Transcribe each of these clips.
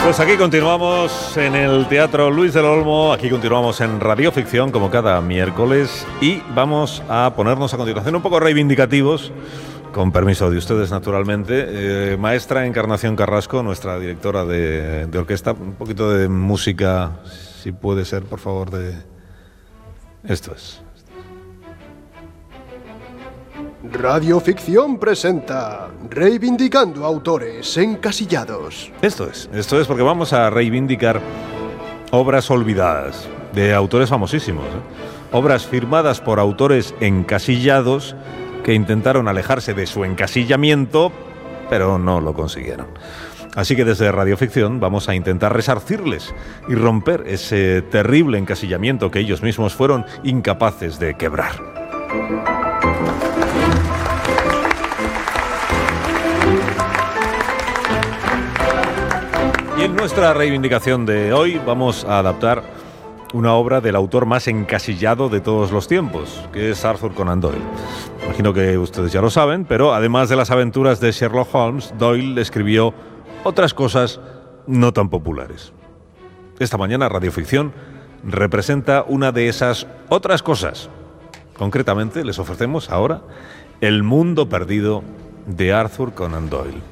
Pues aquí continuamos en el Teatro Luis del Olmo, aquí continuamos en Radioficción como cada miércoles y vamos a ponernos a continuación un poco reivindicativos, con permiso de ustedes naturalmente. Maestra Encarnación Carrasco, nuestra directora de orquesta, un poquito de música, si puede ser, por favor, de... Esto es. Radioficción presenta Reivindicando autores encasillados. Esto es porque vamos a reivindicar obras olvidadas de autores famosísimos, obras firmadas por autores encasillados que intentaron alejarse de su encasillamiento, pero no lo consiguieron. Así que desde Radioficción vamos a intentar resarcirles y romper ese terrible encasillamiento que ellos mismos fueron incapaces de quebrar. Y en nuestra reivindicación de hoy vamos a adaptar una obra del autor más encasillado de todos los tiempos, que es Arthur Conan Doyle. Imagino que ustedes ya lo saben, pero además de las aventuras de Sherlock Holmes, Doyle escribió otras cosas no tan populares. Esta mañana Radioficción representa una de esas otras cosas. Concretamente les ofrecemos ahora El mundo perdido de Arthur Conan Doyle.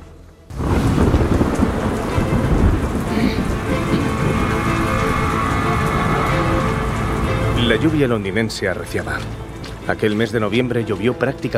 La lluvia londinense arreciaba. Aquel mes de noviembre llovió prácticamente